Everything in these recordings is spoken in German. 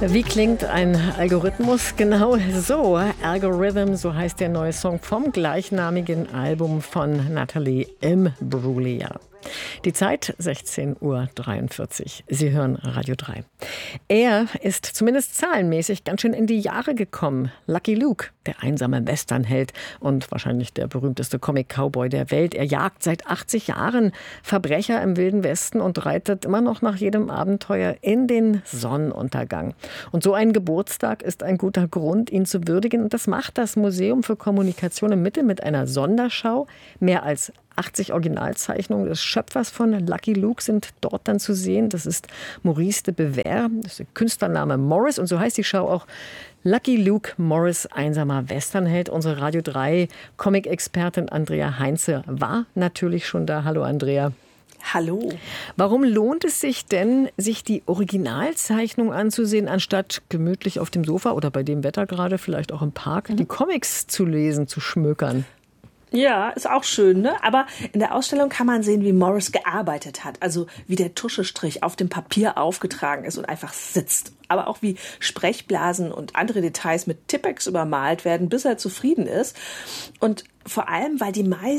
Wie klingt ein Algorithmus? Genau so. Algorithm, so heißt der neue Song vom gleichnamigen Album von Natalie Imbruglia. Die Zeit 16:43 Uhr. Sie hören Radio 3. Er ist zumindest zahlenmäßig ganz schön in die Jahre gekommen. Lucky Luke, der einsame Westernheld und wahrscheinlich der berühmteste Comic-Cowboy der Welt. Er jagt seit 80 Jahren Verbrecher im Wilden Westen und reitet immer noch nach jedem Abenteuer in den Sonnenuntergang. Und so ein Geburtstag ist ein guter Grund, ihn zu würdigen. Und das macht das Museum für Kommunikation in Mitte mit einer Sonderschau. Mehr als 80 Originalzeichnungen des Schöpfers von Lucky Luke sind dort dann zu sehen. Das ist Maurice de Bever, das ist der Künstlername Morris. Und so heißt die Schau auch Lucky Luke Morris, einsamer Westernheld. Unsere Radio 3 Comic-Expertin Andrea Heinze war natürlich schon da. Hallo Andrea. Hallo. Warum lohnt es sich denn, sich die Originalzeichnung anzusehen, anstatt gemütlich auf dem Sofa oder bei dem Wetter gerade vielleicht auch im Park die Comics zu lesen, zu schmökern? Ja, ist auch schön, ne? Aber in der Ausstellung kann man sehen, wie Morris gearbeitet hat. Also wie der Tuschestrich auf dem Papier aufgetragen ist und einfach sitzt. Aber auch wie Sprechblasen und andere Details mit Tippex übermalt werden, bis er zufrieden ist. Und vor allem, weil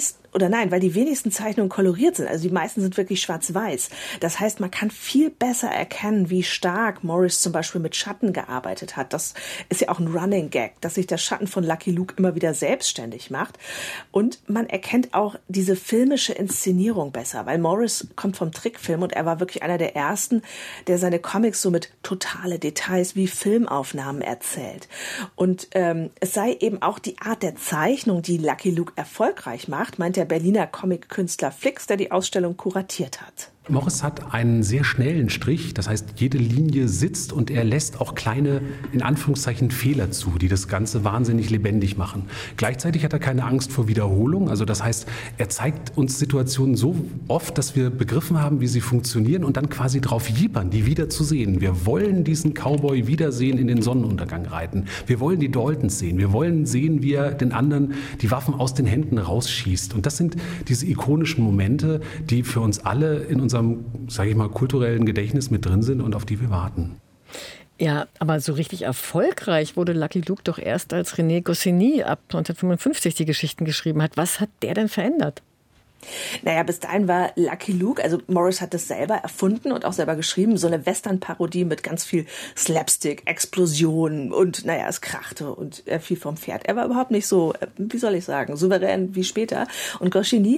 die wenigsten Zeichnungen koloriert sind. Also die meisten sind wirklich schwarz-weiß. Das heißt, man kann viel besser erkennen, wie stark Morris zum Beispiel mit Schatten gearbeitet hat. Das ist ja auch ein Running Gag, dass sich der Schatten von Lucky Luke immer wieder selbstständig macht. Und man erkennt auch diese filmische Inszenierung besser, weil Morris kommt vom Trickfilm und er war wirklich einer der ersten, der seine Comics so mit totale Details wie Filmaufnahmen erzählt. Und es sei eben auch die Art der Zeichnung, die Lucky Luke erfolgreich macht, meint der Berliner Comic-Künstler Flix, der die Ausstellung kuratiert hat. Morris hat einen sehr schnellen Strich, das heißt, jede Linie sitzt und er lässt auch kleine, in Anführungszeichen, Fehler zu, die das Ganze wahnsinnig lebendig machen. Gleichzeitig hat er keine Angst vor Wiederholung, also das heißt, er zeigt uns Situationen so oft, dass wir begriffen haben, wie sie funktionieren und dann quasi drauf jippern, die wieder zu sehen. Wir wollen diesen Cowboy wiedersehen, in den Sonnenuntergang reiten. Wir wollen die Daltons sehen. Wir wollen sehen, wie er den anderen die Waffen aus den Händen rausschießt. Und das sind diese ikonischen Momente, die für uns alle in unserem, sage ich mal, kulturellen Gedächtnis mit drin sind und auf die wir warten. Ja, aber so richtig erfolgreich wurde Lucky Luke doch erst, als René Goscinny ab 1955 die Geschichten geschrieben hat. Was hat der denn verändert? Naja, bis dahin war Lucky Luke, also Morris hat das selber erfunden und auch selber geschrieben, so eine Western-Parodie mit ganz viel Slapstick, Explosionen und naja, es krachte und er fiel vom Pferd. Er war überhaupt nicht so, wie soll ich sagen, souverän wie später. Und Goscinny,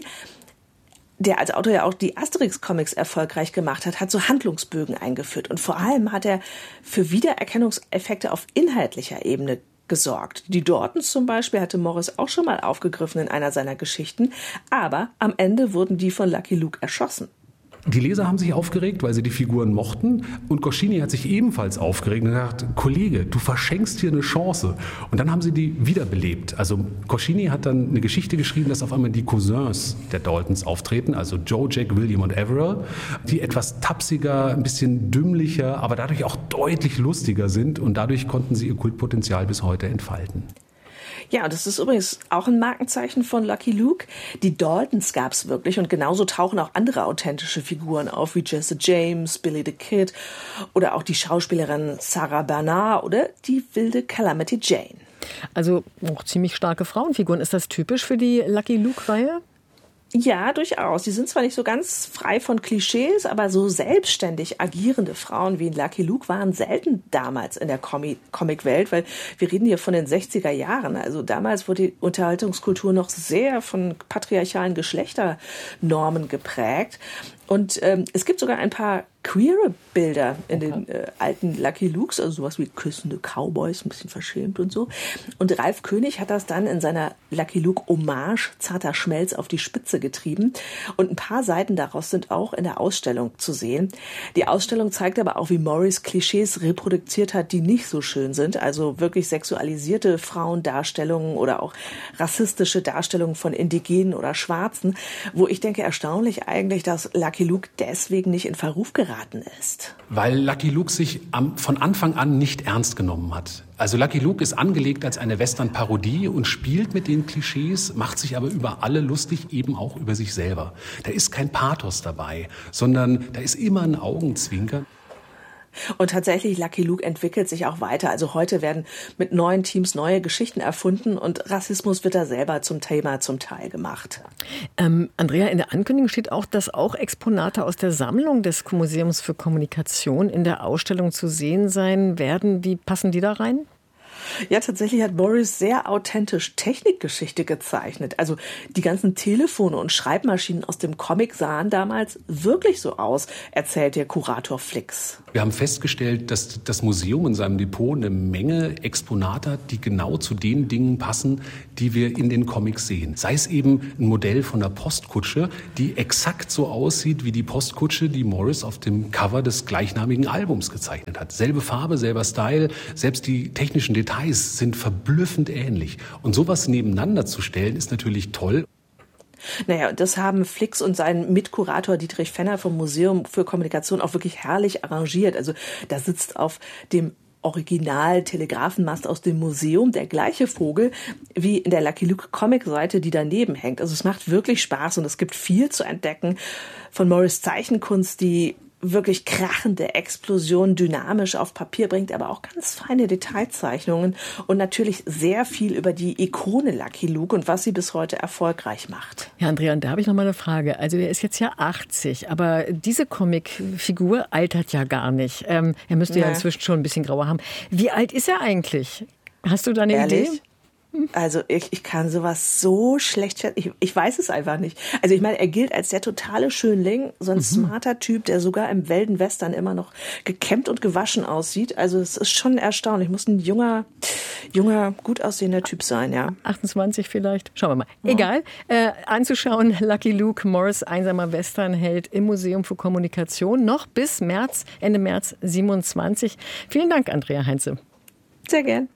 der als Autor ja auch die Asterix-Comics erfolgreich gemacht hat, hat so Handlungsbögen eingeführt. Und vor allem hat er für Wiedererkennungseffekte auf inhaltlicher Ebene gesorgt. Die Daltons zum Beispiel hatte Morris auch schon mal aufgegriffen in einer seiner Geschichten, aber am Ende wurden die von Lucky Luke erschossen. Die Leser haben sich aufgeregt, weil sie die Figuren mochten. Und Goscinny hat sich ebenfalls aufgeregt und gesagt, Kollege, du verschenkst hier eine Chance. Und dann haben sie die wiederbelebt. Also Goscinny hat dann eine Geschichte geschrieben, dass auf einmal die Cousins der Daltons auftreten, also Joe, Jack, William und Averell, die etwas tapsiger, ein bisschen dümmlicher, aber dadurch auch deutlich lustiger sind. Und dadurch konnten sie ihr Kultpotenzial bis heute entfalten. Ja, und das ist übrigens auch ein Markenzeichen von Lucky Luke. Die Daltons gab es wirklich und genauso tauchen auch andere authentische Figuren auf, wie Jesse James, Billy the Kid oder auch die Schauspielerin Sarah Bernard oder die wilde Calamity Jane. Also auch ziemlich starke Frauenfiguren. Ist das typisch für die Lucky Luke-Reihe? Ja, durchaus. Die sind zwar nicht so ganz frei von Klischees, aber so selbstständig agierende Frauen wie in Lucky Luke waren selten damals in der Comicwelt, weil wir reden hier von den 60er Jahren. Also damals wurde die Unterhaltungskultur noch sehr von patriarchalen Geschlechternormen geprägt. Und es gibt sogar ein paar queere Bilder in den alten Lucky Lukes, also sowas wie küssende Cowboys, ein bisschen verschämt und so. Und Ralf König hat das dann in seiner Lucky Luke Hommage zarter Schmelz auf die Spitze getrieben. Und ein paar Seiten daraus sind auch in der Ausstellung zu sehen. Die Ausstellung zeigt aber auch, wie Morris Klischees reproduziert hat, die nicht so schön sind. Also wirklich sexualisierte Frauendarstellungen oder auch rassistische Darstellungen von Indigenen oder Schwarzen, wo ich denke, erstaunlich eigentlich, dass Lucky Luke deswegen nicht in Verruf geraten ist. Weil Lucky Luke sich von Anfang an nicht ernst genommen hat. Also Lucky Luke ist angelegt als eine Western-Parodie und spielt mit den Klischees, macht sich aber über alle lustig, eben auch über sich selber. Da ist kein Pathos dabei, sondern da ist immer ein Augenzwinkern. Und tatsächlich, Lucky Luke entwickelt sich auch weiter. Also heute werden mit neuen Teams neue Geschichten erfunden und Rassismus wird da selber zum Thema zum Teil gemacht. Andrea, in der Ankündigung steht auch, dass auch Exponate aus der Sammlung des Museums für Kommunikation in der Ausstellung zu sehen sein werden. Wie passen die da rein? Ja, tatsächlich hat Morris sehr authentisch Technikgeschichte gezeichnet. Also die ganzen Telefone und Schreibmaschinen aus dem Comic sahen damals wirklich so aus, erzählt der Kurator Flix. Wir haben festgestellt, dass das Museum in seinem Depot eine Menge Exponate hat, die genau zu den Dingen passen, die wir in den Comics sehen. Sei es eben ein Modell von der Postkutsche, die exakt so aussieht wie die Postkutsche, die Morris auf dem Cover des gleichnamigen Albums gezeichnet hat. Selbe Farbe, selber Style, selbst die technischen Details sind verblüffend ähnlich. Und sowas nebeneinander zu stellen, ist natürlich toll. Naja, das haben Flix und sein Mitkurator Dietrich Fenner vom Museum für Kommunikation auch wirklich herrlich arrangiert. Also da sitzt auf dem Original-Telegrafenmast aus dem Museum der gleiche Vogel wie in der Lucky Luke Comic-Seite, die daneben hängt. Also es macht wirklich Spaß und es gibt viel zu entdecken von Morris' Zeichenkunst, die wirklich krachende Explosionen dynamisch auf Papier bringt, aber auch ganz feine Detailzeichnungen und natürlich sehr viel über die Ikone Lucky Luke und was sie bis heute erfolgreich macht. Ja, Andrea, und da habe ich noch mal eine Frage. Also er ist jetzt ja 80, aber diese Comicfigur altert ja gar nicht. Er müsste ja inzwischen schon ein bisschen grauer haben. Wie alt ist er eigentlich? Hast du da eine Idee? Also ich kann sowas so schlecht schätzen. Ich weiß es einfach nicht. Also ich meine, er gilt als der totale Schönling, so ein smarter Typ, der sogar im Wilden Western immer noch gekämmt und gewaschen aussieht. Also es ist schon erstaunlich. Muss ein junger, gut aussehender Typ sein, ja. 28 vielleicht. Schauen wir mal. Ja. Egal. Anzuschauen, Lucky Luke, Morris, einsamer Westernheld im Museum für Kommunikation. Noch bis Ende März 27. Vielen Dank, Andrea Heinze. Sehr gern.